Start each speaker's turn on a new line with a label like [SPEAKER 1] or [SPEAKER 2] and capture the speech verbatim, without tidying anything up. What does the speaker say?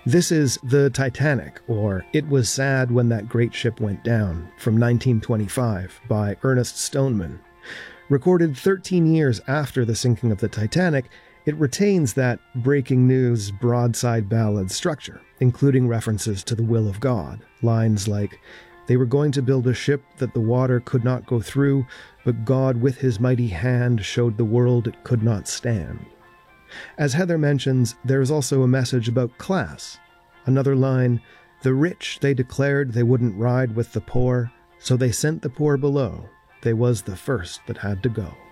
[SPEAKER 1] This is The Titanic, or It Was Sad When That Great Ship Went Down, from nineteen twenty-five by Ernest Stoneman. Recorded thirteen years after the sinking of the Titanic, it retains that breaking news broadside ballad structure, including references to the will of God. Lines like, "They were going to build a ship that the water could not go through, but God with his mighty hand showed the world it could not stand." As Heather mentions, there is also a message about class. Another line, "The rich, they declared they wouldn't ride with the poor, so they sent the poor below. They was the first that had to go."